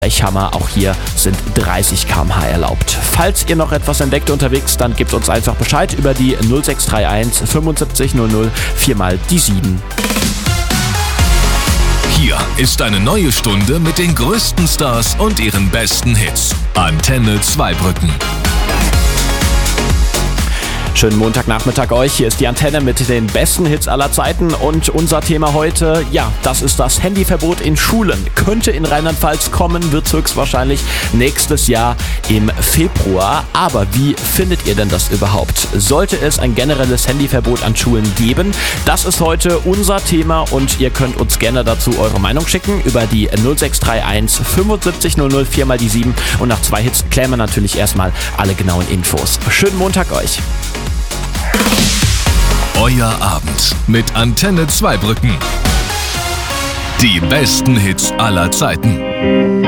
Hammer, auch hier sind 30 km/h erlaubt. Falls ihr noch etwas entdeckt unterwegs, dann gebt uns einfach Bescheid über die 0631 75 00 4 mal die 7. Hier ist eine neue Stunde mit den größten Stars und ihren besten Hits. Antenne Zweibrücken. Schönen Montagnachmittag euch. Hier ist die Antenne mit den besten Hits aller Zeiten und unser Thema heute, das ist das Handyverbot in Schulen. Könnte in Rheinland-Pfalz kommen, wird höchstwahrscheinlich nächstes Jahr im Februar. Aber wie findet ihr denn das überhaupt? Sollte es ein generelles Handyverbot an Schulen geben? Das ist heute unser Thema und ihr könnt uns gerne dazu eure Meinung schicken über die 0631 75 00 4 mal die 7 und nach 2 Hits klären wir natürlich erstmal alle genauen Infos. Schönen Montag euch. Euer Abend mit Antenne Zweibrücken. Die besten Hits aller Zeiten.